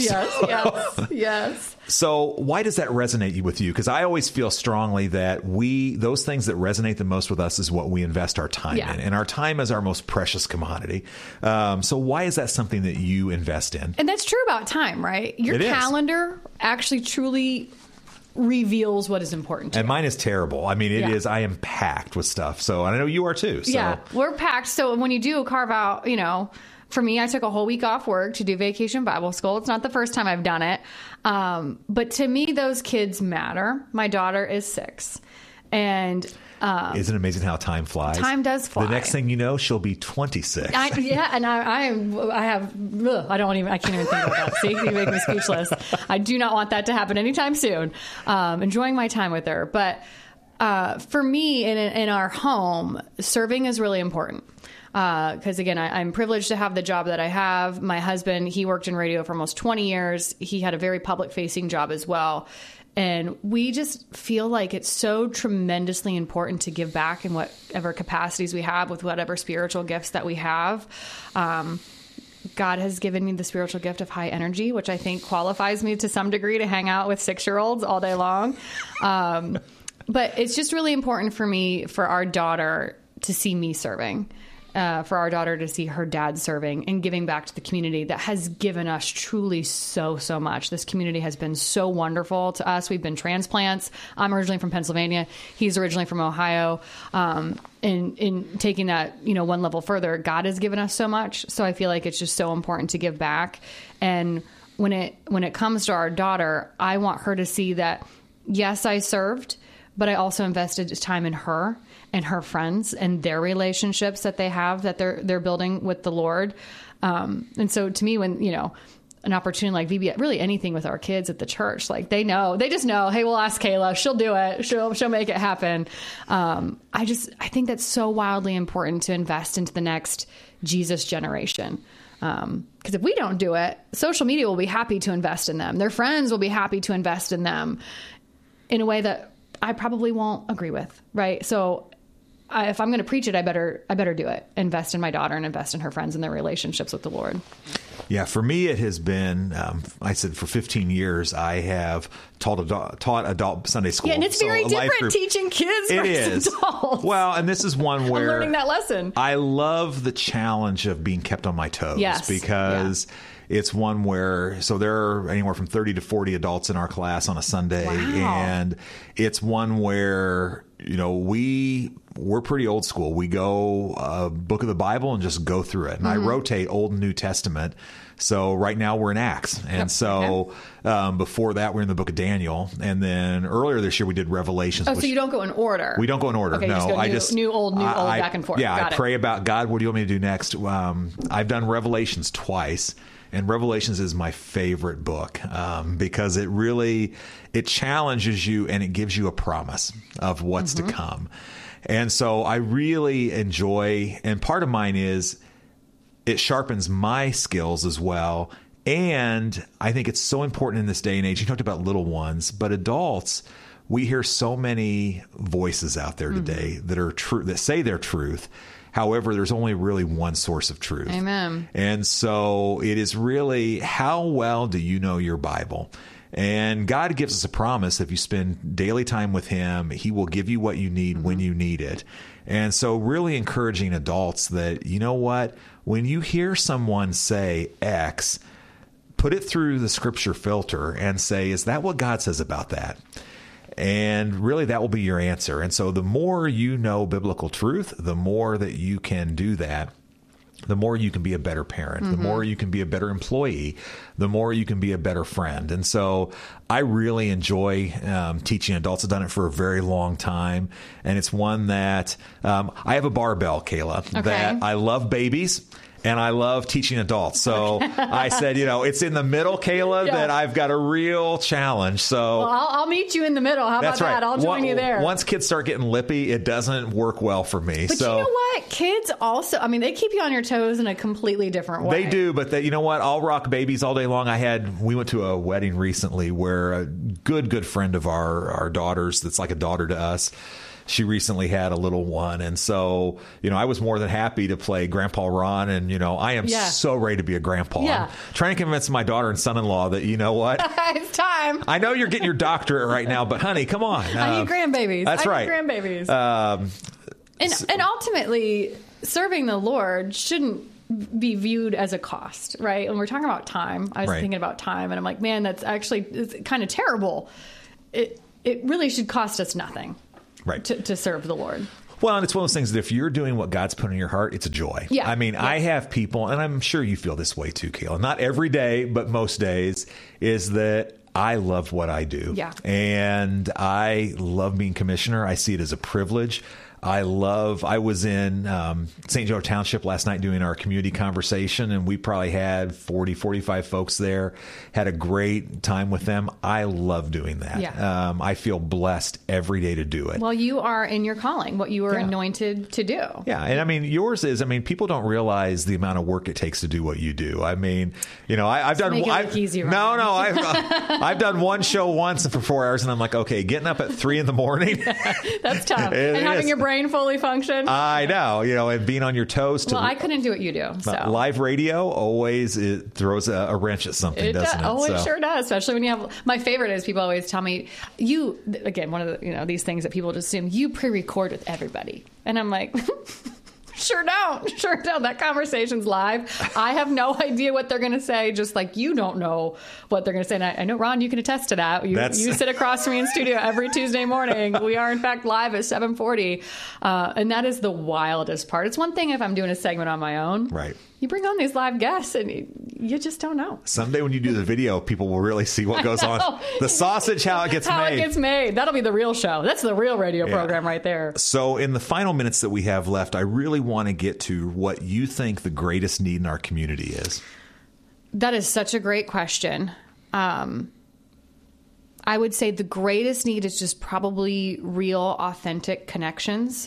Yes. So why does that resonate with you? Because I always feel strongly that those things that resonate the most with us is what we invest our time in. And our time is our most precious commodity. So why is that something that you invest in? And that's true about time, right? Your calendar actually truly reveals what is important to you. And mine is terrible. I mean, it is. I am packed with stuff. So I know you are too. So. Yeah, we're packed. So when you do carve out, you know, for me, I took a whole week off work to do Vacation Bible School. It's not the first time I've done it. But to me, those kids matter. My daughter is 6. And isn't it amazing how time flies? Time does fly. The next thing you know, she'll be 26. I can't even think about that. See, you make me speechless. I do not want that to happen anytime soon. Enjoying my time with her. But for me, in our home, serving is really important. Because again, I'm privileged to have the job that I have. My husband, he worked in radio for almost 20 years. He had a very public facing job as well. And we just feel like it's so tremendously important to give back in whatever capacities we have with whatever spiritual gifts that we have. God has given me the spiritual gift of high energy, which I think qualifies me to some degree to hang out with 6-year-olds all day long. But it's just really important for me, for our daughter to see me serving. For our daughter to see her dad serving and giving back to the community that has given us truly so much. This community has been so wonderful to us. We've been transplants. I'm originally from Pennsylvania. He's originally from Ohio. In taking that, you know, one level further, God has given us so much. So I feel like it's just so important to give back. And when it comes to our daughter, I want her to see that, yes, I served, but I also invested time in her and her friends and their relationships that they have, that they're building with the Lord. And so to me, when, you know, an opportunity like VBS, really anything with our kids at the church, like they just know, hey, we'll ask Kayla, she'll do it. She'll make it happen. I think that's so wildly important to invest into the next Jesus generation. Because if we don't do it, social media will be happy to invest in them. Their friends will be happy to invest in them in a way that I probably won't agree with. Right. So if I'm going to preach it, I better do it. Invest in my daughter and invest in her friends and their relationships with the Lord. Yeah, for me, it has been, I said for 15 years, I have taught adult Sunday school. Yeah, and it's very different teaching kids versus adults. Well, and this is one where I'm learning that lesson. I love the challenge of being kept on my toes. Yes. Because it's one where, so there are anywhere from 30 to 40 adults in our class on a Sunday. Wow. And it's one where, you know, we're pretty old school. We go a book of the Bible and just go through it. And I rotate Old and New Testament. So right now we're in Acts. And before that, we're in the book of Daniel. And then earlier this year, we did Revelations. Oh, so you don't go in order. We don't go in order. Okay, no, I just new, old, back and forth. Yeah, Got I pray about God. What do you want me to do next? I've done Revelations twice. And Revelations is my favorite book because it challenges you and it gives you a promise of what's to come. And so I really enjoy, and part of mine is it sharpens my skills as well. And I think it's so important in this day and age. You talked about little ones, but adults, we hear so many voices out there today that are true, that say they're truth. However, there's only really one source of truth. Amen. And so it is really, how well do you know your Bible? And God gives us a promise. If you spend daily time with him, he will give you what you need when you need it. And so really encouraging adults that, you know what, when you hear someone say X, put it through the scripture filter and say, is that what God says about that? And really that will be your answer. And so the more you know biblical truth, the more that you can do that, the more you can be a better parent, the more you can be a better employee, the more you can be a better friend. And so I really enjoy teaching adults. I've done it for a very long time. And it's one that I have a barbell, Kayla, that I love babies. And I love teaching adults. So I said, it's in the middle, Kayla, that I've got a real challenge. So I'll meet you in the middle. How about that? I'll join you there. Once kids start getting lippy, it doesn't work well for me. But you know what? Kids also, they keep you on your toes in a completely different way. They do, but you know what? I'll rock babies all day long. We went to a wedding recently where a good friend of our daughter's, that's like a daughter to us, she recently had a little one. And so, I was more than happy to play Grandpa Ron. And, I am so ready to be a grandpa. I'm trying to convince my daughter and son-in-law that, you know what? It's time. I know you're getting your doctorate right now, but honey, come on. I need grandbabies. That's right. I need grandbabies. And ultimately, serving the Lord shouldn't be viewed as a cost, right? And we're talking about time. I was thinking about time, and I'm like, man, it's kind of terrible. It really should cost us nothing. Right. To serve the Lord. Well, and it's one of those things that if you're doing what God's put in your heart, it's a joy. Yeah. I have people, and I'm sure you feel this way too, Kayla. Not every day, but most days, is that I love what I do. Yeah. And I love being commissioner. I see it as a privilege. I was in St. Joe Township last night doing our community conversation, and we probably had 40, 45 folks there, had a great time with them. I love doing that. Yeah. I feel blessed every day to do it. Well, you are in your calling, what you are anointed to do. Yeah. And yours is, people don't realize the amount of work it takes to do what you do. I've done, make it look easy, right? No, I've done one show once for 4 hours, and I'm like, okay, getting up at 3 a.m. That's tough. And having your brain fully function. I know, and being on your toes. Well, I couldn't do what you do. So. Live radio it throws a wrench at something, doesn't it? Oh, it sure does. Especially when you have. My favorite is people always tell me, one of the these things that people just assume you pre-record with everybody, and I'm like. Sure don't. That conversation's live. I have no idea what they're going to say, just like you don't know what they're going to say. And I know, Ron, you can attest to that. You sit across from me in studio every Tuesday morning. We are, in fact, live at 7:40. And that is the wildest part. It's one thing if I'm doing a segment on my own. Right. You bring on these live guests and you just don't know. Someday when you do the video, people will really see what goes on. The sausage, how it gets made. That'll be the real show. That's the real radio program right there. So in the final minutes that we have left, I really want to get to what you think the greatest need in our community is. That is such a great question. I would say the greatest need is just probably real, authentic connections.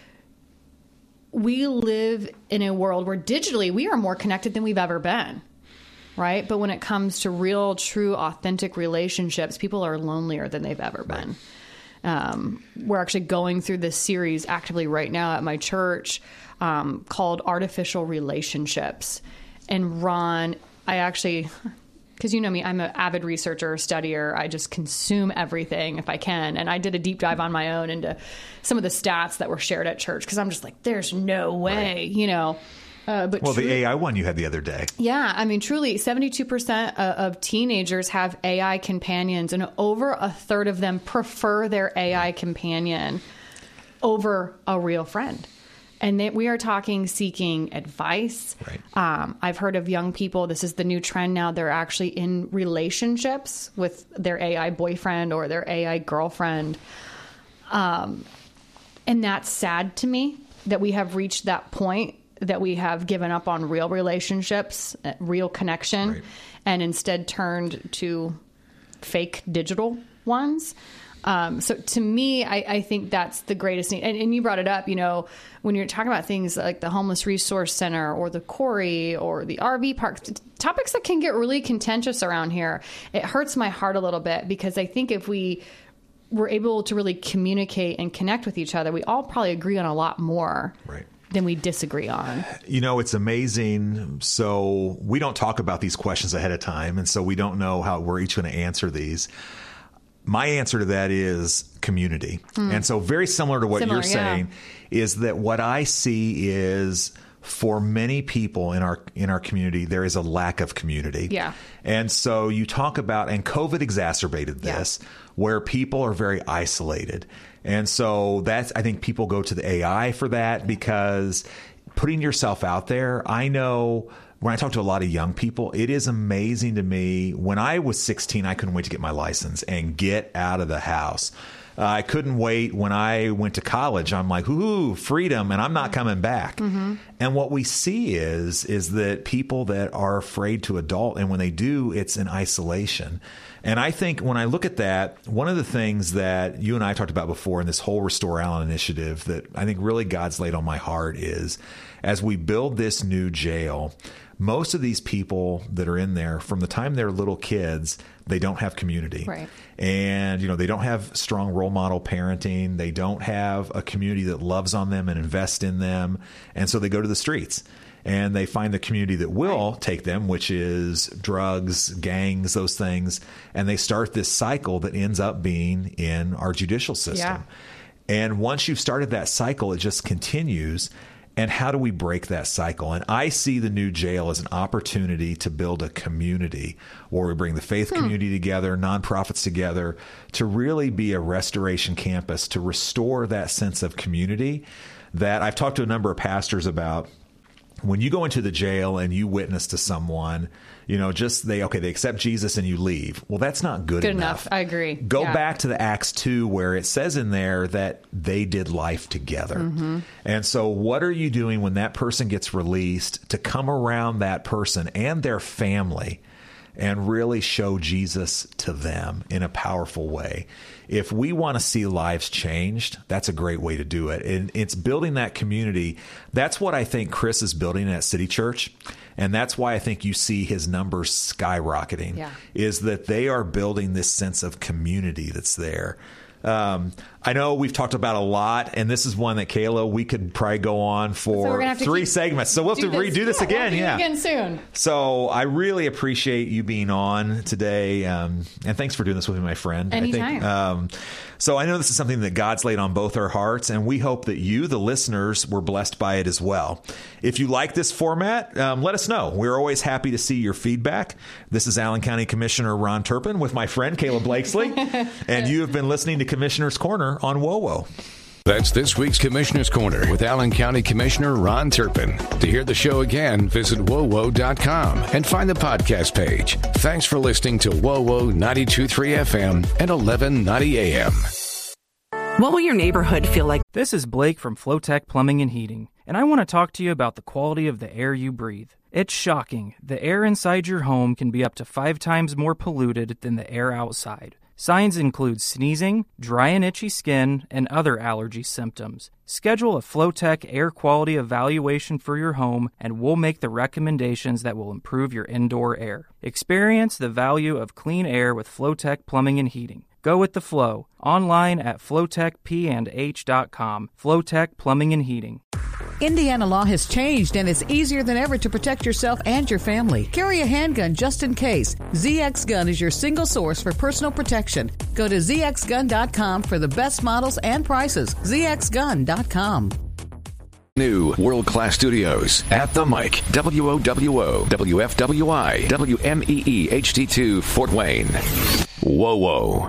We live in a world where digitally we are more connected than we've ever been, right? But when it comes to real, true, authentic relationships, people are lonelier than they've ever been. We're actually going through this series actively right now at my church called Artificial Relationships. And Ron, because you know me, I'm an avid researcher, studier. I just consume everything if I can. And I did a deep dive on my own into some of the stats that were shared at church because I'm just like, there's no way, But the AI one you had the other day. Yeah. Truly, 72% of teenagers have AI companions, and over a third of them prefer their AI companion over a real friend. And we are talking seeking advice. Right. I've heard of young people. This is the new trend now. They're actually in relationships with their AI boyfriend or their AI girlfriend. And that's sad to me that we have reached that point, that we have given up on real relationships, real connection, and instead turned to fake digital ones. So to me, I think that's the greatest need. And you brought it up, when you're talking about things like the Homeless Resource Center or the quarry or the RV park, topics that can get really contentious around here. It hurts my heart a little bit because I think if we were able to really communicate and connect with each other, we all probably agree on a lot more we disagree on? You know, it's amazing. So we don't talk about these questions ahead of time, and so we don't know how we're each going to answer these. My answer to that is community. And so very similar to what you're saying is that what I see is for many people in our community, there is a lack of community. Yeah. And so you talk about, and COVID exacerbated this, where people are very isolated. And so that's, I think people go to the AI for that, because putting yourself out there, I know when I talk to a lot of young people, it is amazing to me. When I was 16, I couldn't wait to get my license and get out of the house. I couldn't wait when I went to college. I'm like, ooh, freedom, and I'm not coming back. And what we see is that people that are afraid to adult, and when they do, it's in isolation. And I think when I look at that, one of the things that you and I talked about before in this whole Restore Allen initiative that I think really God's laid on my heart is, as we build this new jail, most of these people that are in there, from the time they're little kids, they don't have community. Right. And, you know, they don't have strong role model parenting. They don't have a community that loves on them and invests in them. And so they go to the streets. And they find the community that will take them, which is drugs, gangs, those things. And they start this cycle that ends up being in our judicial system. And once you've started that cycle, it just continues. And how do we break that cycle? And I see the new jail as an opportunity to build a community where we bring the faith community together, nonprofits together, to really be a restoration campus, to restore that sense of community that I've talked to a number of pastors about. When you go into the jail and you witness to someone, you know, just they accept Jesus and you leave. Well, that's not good enough. I agree. Go back to the Acts 2 where it says in there that they did life together. And so what are you doing when that person gets released to come around that person and their family and really show Jesus to them in a powerful way? If we want to see lives changed, that's a great way to do it. And it's building that community. That's what I think Chris is building at City Church. And that's why I think you see his numbers skyrocketing, is that they are building this sense of community that's there. I know we've talked about a lot, and this is one that, Kayla, we could probably go on for 3 segments. So we'll have to redo this again. We'll do it again soon. So I really appreciate you being on today. And thanks for doing this with me, my friend. Anytime. So I know this is something that God's laid on both our hearts, and we hope that you, the listeners, were blessed by it as well. If you like this format, let us know. We're always happy to see your feedback. This is Allen County Commissioner Ron Turpin with my friend Kayla Blakesley, and you have been listening to Commissioner's Corner on WOWO. That's this week's Commissioner's Corner with Allen County Commissioner Ron Turpin. To hear the show again, visit WOWO.com and find the podcast page. Thanks for listening to WOWO 92.3 FM and 1190 AM. What will your neighborhood feel like? This is Blake from Flowtech Plumbing and Heating, and I want to talk to you about the quality of the air you breathe. It's shocking. The air inside your home can be up to 5 times more polluted than the air outside. Signs include sneezing, dry and itchy skin, and other allergy symptoms. Schedule a Flowtech air quality evaluation for your home, and we'll make the recommendations that will improve your indoor air. Experience the value of clean air with Flowtech Plumbing and Heating. Go with the flow. Online at flowtechpandh.com. Flowtech Plumbing and Heating. Indiana law has changed, and it's easier than ever to protect yourself and your family. Carry a handgun just in case. ZX Gun is your single source for personal protection. Go to zxgun.com for the best models and prices. zxgun.com. New world-class studios at the mic. WOWO, WFWI, WMEE HD2 Fort Wayne. WOWO.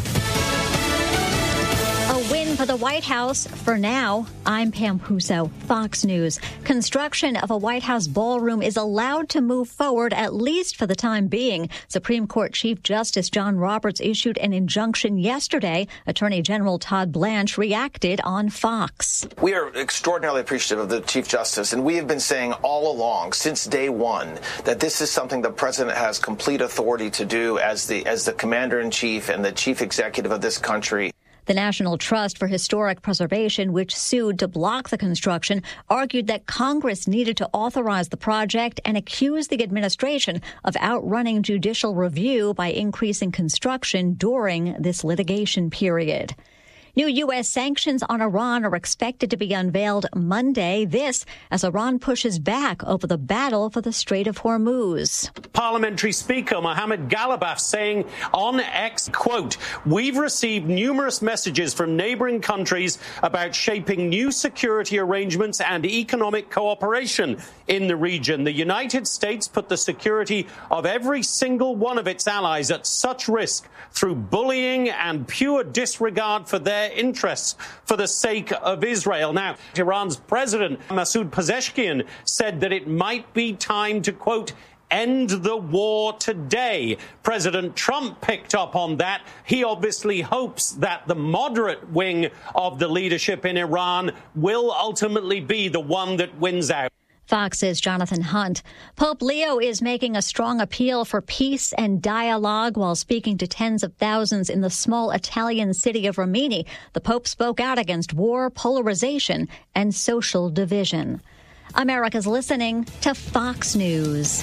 For the White House, for now, I'm Pam Huso, Fox News. Construction of a White House ballroom is allowed to move forward, at least for the time being. Supreme Court Chief Justice John Roberts issued an injunction yesterday. Attorney General Todd Blanche reacted on Fox. We are extraordinarily appreciative of the Chief Justice, and we have been saying all along, since day one, that this is something the President has complete authority to do as the Commander-in-Chief and the Chief Executive of this country. The National Trust for Historic Preservation, which sued to block the construction, argued that Congress needed to authorize the project and accused the administration of outrunning judicial review by increasing construction during this litigation period. New U.S. sanctions on Iran are expected to be unveiled Monday. This as Iran pushes back over the battle for the Strait of Hormuz. Parliamentary Speaker Mohammed Ghalibaf saying on X, quote, "We've received numerous messages from neighboring countries about shaping new security arrangements and economic cooperation in the region. The United States put the security of every single one of its allies at such risk through bullying and pure disregard for their interests for the sake of Israel." Now, Iran's President Masoud Pezeshkian said that it might be time to, quote, "end the war today." President Trump picked up on that. He obviously hopes that the moderate wing of the leadership in Iran will ultimately be the one that wins out. Fox's Jonathan Hunt. Pope Leo is making a strong appeal for peace and dialogue while speaking to tens of thousands in the small Italian city of Rimini. The Pope spoke out against war, polarization, and social division. America's listening to Fox News.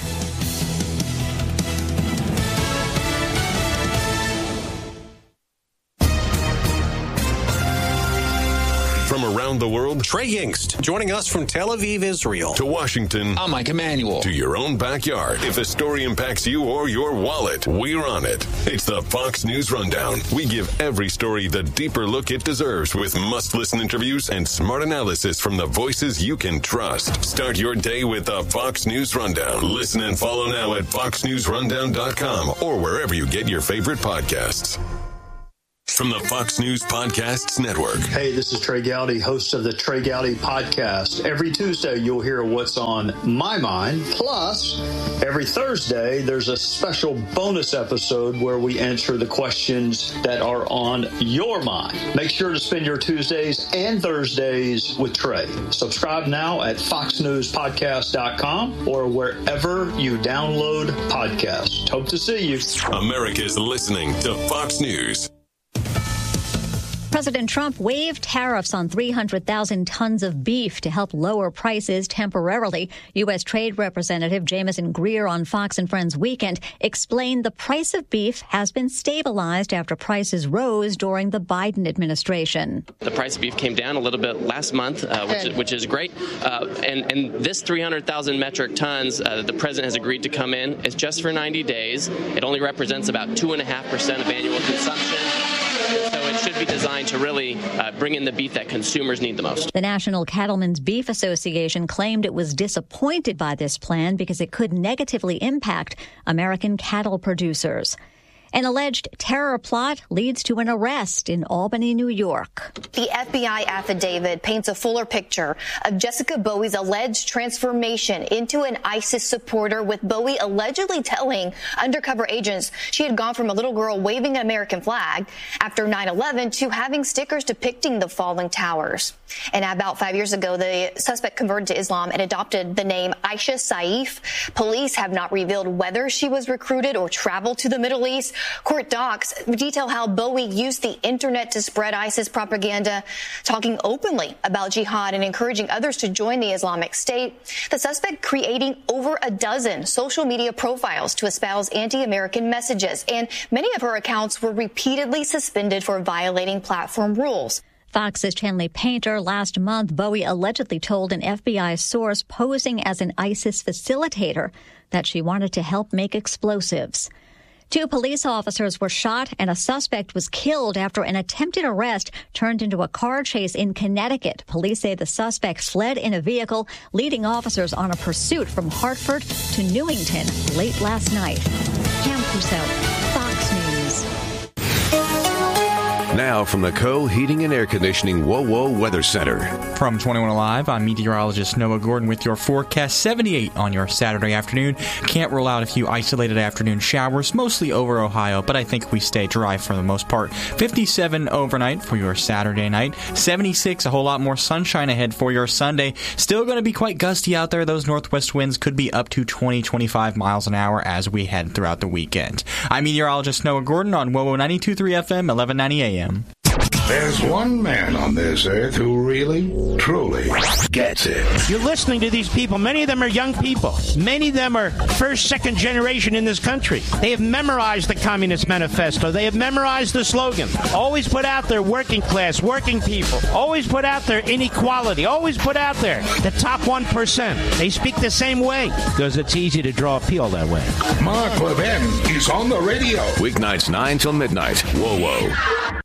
From around the world, Trey Yingst, joining us from Tel Aviv, Israel. To Washington, I'm Mike Emanuel. To your own backyard. If a story impacts you or your wallet, we're on it. It's the Fox News Rundown. We give every story the deeper look it deserves with must-listen interviews and smart analysis from the voices you can trust. Start your day with the Fox News Rundown. Listen and follow now at foxnewsrundown.com or wherever you get your favorite podcasts. From the Fox News Podcasts Network. Hey, this is Trey Gowdy, host of the Trey Gowdy Podcast. Every Tuesday, you'll hear what's on my mind. Plus, every Thursday, there's a special bonus episode where we answer the questions that are on your mind. Make sure to spend your Tuesdays and Thursdays with Trey. Subscribe now at foxnewspodcast.com or wherever you download podcasts. Hope to see you. America's listening to Fox News. President Trump waived tariffs on 300,000 tons of beef to help lower prices temporarily. U.S. Trade Representative Jameson Greer on Fox and Friends Weekend explained the price of beef has been stabilized after prices rose during the Biden administration. The price of beef came down a little bit last month, which is great. And this 300,000 metric tons that the president has agreed to come in is just for 90 days. It only represents about 2.5% of annual consumption. So it should be designed to really bring in the beef that consumers need the most. The National Cattlemen's Beef Association claimed it was disappointed by this plan because it could negatively impact American cattle producers. An alleged terror plot leads to an arrest in Albany, New York. The FBI affidavit paints a fuller picture of Jessica Bowie's alleged transformation into an ISIS supporter, with Bowie allegedly telling undercover agents she had gone from a little girl waving an American flag after 9/11 to having stickers depicting the falling towers. And about 5 years ago, the suspect converted to Islam and adopted the name Aisha Saif. Police have not revealed whether she was recruited or traveled to the Middle East. Court docs detail how Bowie used the internet to spread ISIS propaganda, talking openly about jihad and encouraging others to join the Islamic State. The suspect creating over a dozen social media profiles to espouse anti-American messages, and many of her accounts were repeatedly suspended for violating platform rules. Fox's Chanley Painter. Last month, Bowie allegedly told an FBI source posing as an ISIS facilitator that she wanted to help make explosives. 2 police officers were shot and a suspect was killed after an attempted arrest turned into a car chase in Connecticut. Police say the suspect fled in a vehicle, leading officers on a pursuit from Hartford to Newington late last night. Pam Puso, Fox News. Now from the Co Heating and Air Conditioning WOWO Weather Center. From 21 Alive, I'm meteorologist Noah Gordon with your forecast. 78 on your Saturday afternoon. Can't rule out a few isolated afternoon showers, mostly over Ohio, but I think we stay dry for the most part. 57 overnight for your Saturday night. 76, a whole lot more sunshine ahead for your Sunday. Still going to be quite gusty out there. Those northwest winds could be up to 20-25 miles an hour as we head throughout the weekend. I'm meteorologist Noah Gordon on WOWO 92.3 FM, 1190 AM. There's one man on this earth who really, truly gets it. You're listening to these people. Many of them are young people. Many of them are first, second generation in this country. They have memorized the Communist Manifesto. They have memorized the slogan. Always put out there working class, working people. Always put out there inequality. Always put out there the top 1%. They speak the same way because it's easy to draw appeal that way. Mark Levin is on the radio. Weeknights 9 till midnight. Whoa, whoa.